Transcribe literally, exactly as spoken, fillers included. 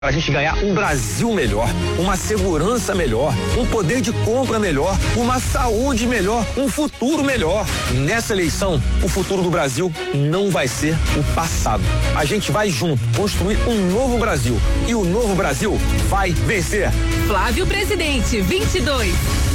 Para a gente ganhar um Brasil melhor, uma segurança melhor, um poder de compra melhor, uma saúde melhor, um futuro melhor. Nessa eleição, o futuro do Brasil não vai ser o passado. A gente vai junto construir um novo Brasil e o novo Brasil vai vencer. Flávio Presidente, vinte e dois.